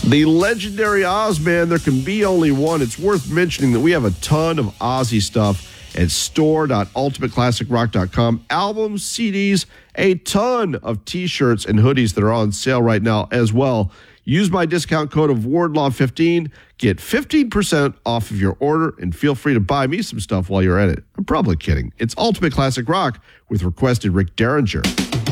The legendary Ozman, there can be only one. It's worth mentioning that we have a ton of Ozzy stuff at store.ultimateclassicrock.com. Albums, CDs, a ton of T-shirts and hoodies that are on sale right now as well. Use my discount code of Wardlaw15. Get 15% off of your order, and feel free to buy me some stuff while you're at it. I'm probably kidding. It's Ultimate Classic Rock with requested Rick Derringer.